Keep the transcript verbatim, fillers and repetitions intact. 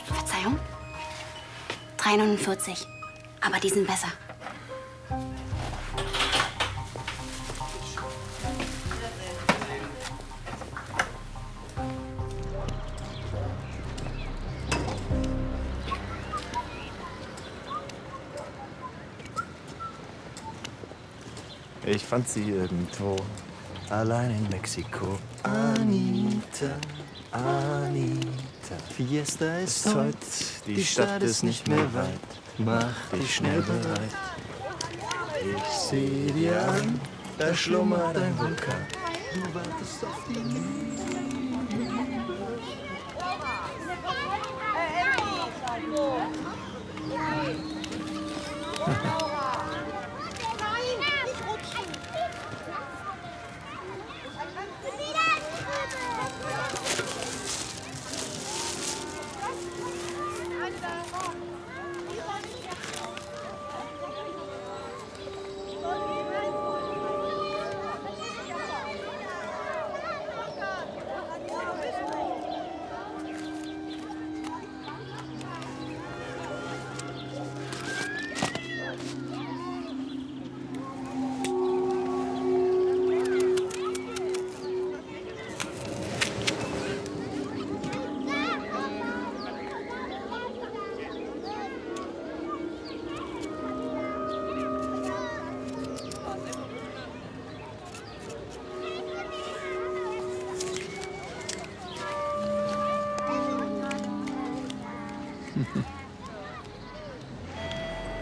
Verzeihung? drei neunundvierzig. Aber die sind besser. Ich fand sie irgendwo allein in Mexiko. Anita, Anita. Fiesta ist heute, die Stadt ist nicht mehr weit. Mach dich schnell bereit. Ich seh dir an, da schlummert ein Vulkan. Du wartest auf die Liebe.